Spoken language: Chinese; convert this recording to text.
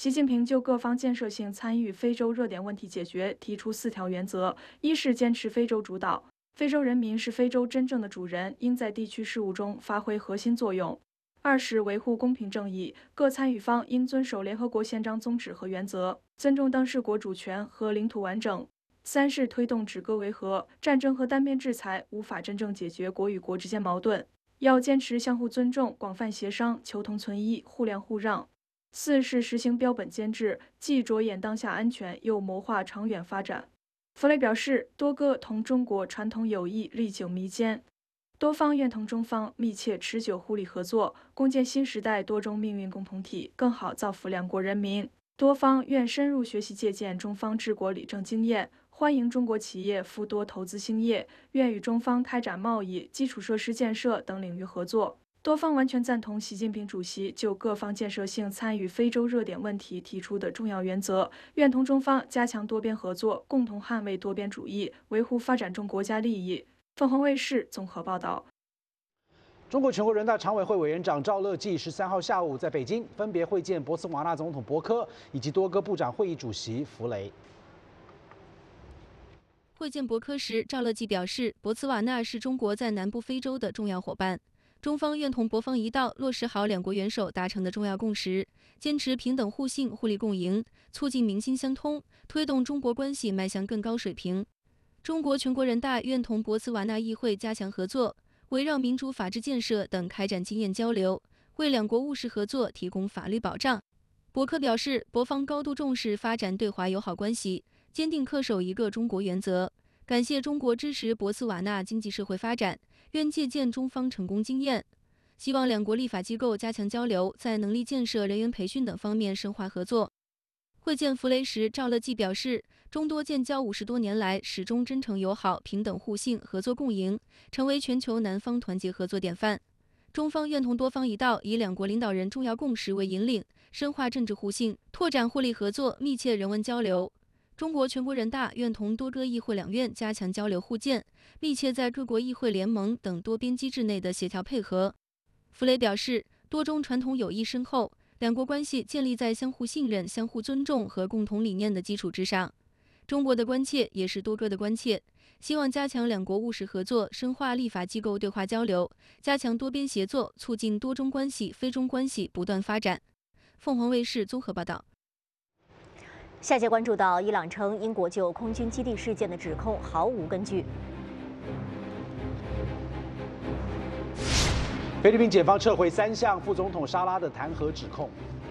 习近平就各方建设性参与非洲热点问题解决提出4条原则：一是坚持非洲主导，非洲人民是非洲真正的主人，应在地区事务中发挥核心作用；二是维护公平正义，各参与方应遵守联合国宪章宗旨和原则，尊重当事国主权和领土完整；三是推动止戈为和，战争和单边制裁无法真正解决国与国之间矛盾，要坚持相互尊重、广泛协商、求同存异、互谅互让。四是实行标本兼治，既着眼当下安全，又谋划长远发展。弗雷表示，多哥同中国传统友谊历久弥坚，多方愿同中方密切持久互利合作，共建新时代多中命运共同体，更好造福两国人民。多方愿深入学习借鉴中方治国理政经验，欢迎中国企业赴多投资兴业，愿与中方开展贸易、基础设施建设等领域合作。多方完全赞同习近平主席就各方建设性参与非洲热点问题提出的重要原则，愿同中方加强多边合作，共同捍卫多边主义，维护发展中国家利益。凤凰卫视综合报道。 中国全国人大常委会委员长赵乐际13号下午在北京分别会见博茨瓦纳总统博科以及多哥部长会议主席弗雷。 会见博科时，赵乐际表示，博茨瓦纳是中国在南部非洲的重要伙伴。中方愿同博方一道落实好两国元首达成的重要共识，坚持平等互信、互利共赢，促进民心相通，推动中国关系迈向更高水平。中国全国人大愿同博茨瓦纳议会加强合作，围绕民主法治建设等开展经验交流，为两国务实合作提供法律保障。博科表示，博方高度重视发展对华友好关系，坚定恪守一个中国原则，感谢中国支持博茨瓦纳经济社会发展，愿借鉴中方成功经验，希望两国立法机构加强交流，在能力建设、人员培训等方面深化合作。会见弗雷时，赵乐际表示，中多建交50多年来，始终真诚友好、平等互信、合作共赢，成为全球南方团结合作典范。中方愿同多方一道，以两国领导人重要共识为引领，深化政治互信，拓展互利合作，密切人文交流。中国全国人大愿同多哥议会两院加强交流互鉴，密切在各国议会联盟等多边机制内的协调配合。弗雷表示，多中传统友谊深厚，两国关系建立在相互信任、相互尊重和共同理念的基础之上。中国的关切也是多哥的关切，希望加强两国务实合作，深化立法机构对话交流，加强多边协作，促进多中关系、非中关系不断发展。凤凰卫视综合报道。 下节关注到，伊朗称英国就空军基地事件的指控毫无根据。 菲律宾检方撤回3项副总统沙拉的弹劾指控。